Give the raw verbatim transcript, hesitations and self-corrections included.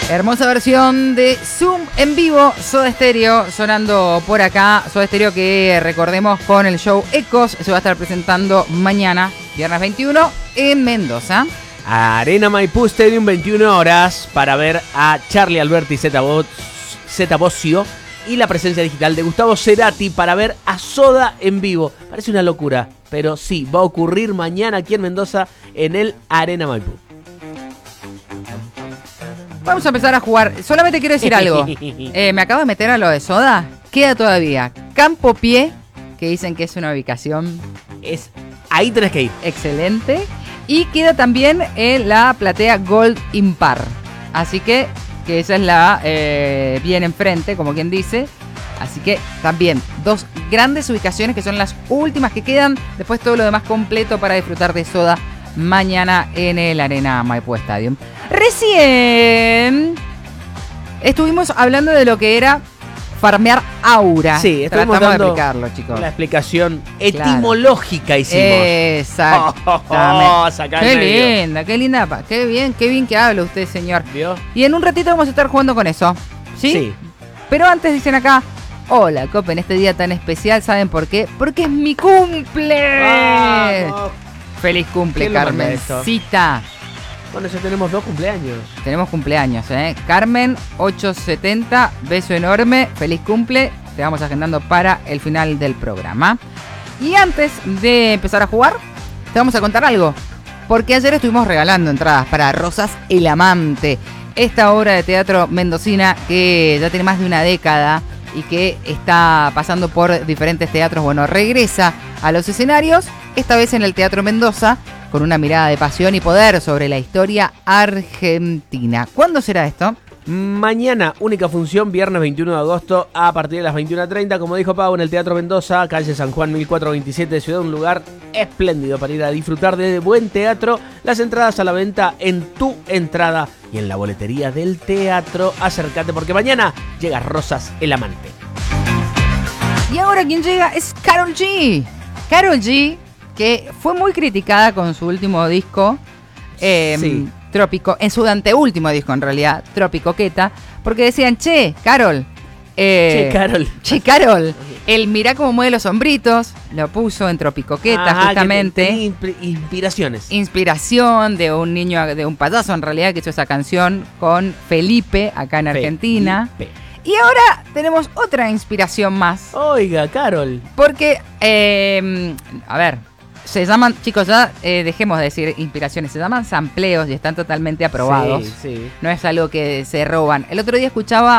Hermosa versión de Zoom en vivo, Soda Stereo sonando por acá. Soda Stereo que recordemos con el show Ecos se va a estar presentando mañana, viernes veintiuno, en Mendoza. Arena Maipú Stadium, veintiuna horas, para ver a Charlie Alberti, Zeta Bosio y la presencia digital de Gustavo Cerati para ver a Soda en vivo. Parece una locura, pero sí, va a ocurrir mañana aquí en Mendoza en el Arena Maipú. Vamos a empezar a jugar. Solamente quiero decir algo. Eh, me acabo de meter a lo de Soda. Queda todavía Campo Pie, que dicen que es una ubicación... Es, ahí tenés que ir. Excelente. Y queda también en la platea Gold Impar. Así que, que esa es la eh, bien enfrente, como quien dice. Así que también dos grandes ubicaciones que son las últimas que quedan. Después todo lo demás completo para disfrutar de Soda mañana en el Arena Maipú Stadium. Recién estuvimos hablando de lo que era farmear aura. Sí, estuvimos Tratamos dando de explicarlo, chicos. La explicación etimológica claro. hicimos. Exacto. Oh, oh, oh, qué linda, qué linda, qué bien, qué bien que habla usted, señor. ¿Vio? Y en un ratito vamos a estar jugando con eso. ¿Sí? Sí. Pero antes dicen acá, hola, Cope, en este día tan especial, ¿saben por qué? Porque es mi cumple. Vamos. Feliz cumple, Carmencita. Bueno, ya tenemos dos cumpleaños. Tenemos cumpleaños, ¿eh? Carmen, ochocientos setenta, beso enorme, feliz cumple. Te vamos agendando para el final del programa. Y antes de empezar a jugar, te vamos a contar algo. Porque ayer estuvimos regalando entradas para Rosas el Amante. Esta obra de teatro mendocina que ya tiene más de una década y que está pasando por diferentes teatros. Bueno, regresa a los escenarios, esta vez en el Teatro Mendoza, con una mirada de pasión y poder sobre la historia argentina. ¿Cuándo será esto? Mañana, única función, viernes veintiuno de agosto a partir de las veintiuna treinta, como dijo Pau, en el Teatro Mendoza, calle San Juan mil cuatrocientos veintisiete de Ciudad, un lugar espléndido para ir a disfrutar de buen teatro. Las entradas a la venta en Tu Entrada y en la boletería del teatro. Acércate porque mañana llega Rosas el Amante. Y ahora quien llega es Karol G. Karol G, que fue muy criticada con su último disco, eh, sí. Trópico, en su anteúltimo disco en realidad, Tropicoqueta, porque decían, che, Karol, eh, che, Karol, che, Karol, el mirá cómo mueve los hombritos, lo puso en Tropicoqueta. Ajá, justamente. Que te, te inspiraciones. Inspiración de un niño, de un payaso en realidad, que hizo esa canción con Felipe, acá en Argentina. Felipe. Y ahora tenemos otra inspiración más. Oiga, Karol. Porque, eh, a ver, se llaman, chicos, ya eh, dejemos de decir inspiraciones, se llaman sampleos y están totalmente aprobados. Sí, sí. No es algo que se roban. El otro día escuchaba